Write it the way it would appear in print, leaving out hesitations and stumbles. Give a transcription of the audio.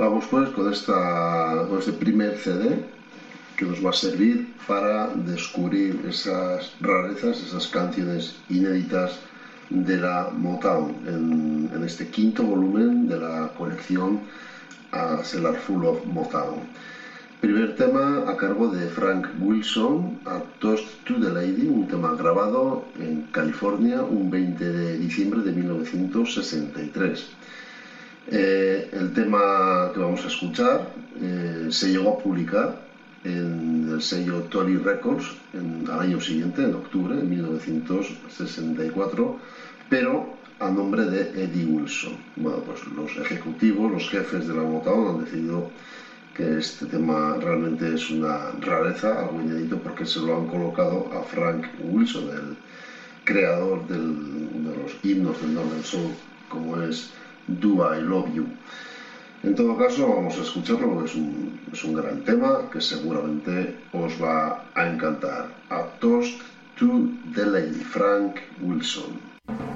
Vamos pues con este primer CD que nos va a servir para descubrir esas rarezas, esas canciones inéditas de la Motown en este quinto volumen de la colección A Cellar Full of Motown. Primer tema a cargo de Frank Wilson, A Toast to the Lady, un tema grabado en California un 20 de diciembre de 1963. El tema que vamos a escuchar se llegó a publicar en el sello Tory Records al año siguiente, en octubre de 1964, pero a nombre de Eddie Wilson. Bueno, pues los ejecutivos, los jefes de la Motown han decidido que este tema realmente es una rareza, algo inédito, porque se lo han colocado a Frank Wilson, el creador de los himnos del Northern Soul, como es Do I Love You. En todo caso, vamos a escucharlo porque es un gran tema que seguramente os va a encantar. A Toast to the Lady, Frank Wilson.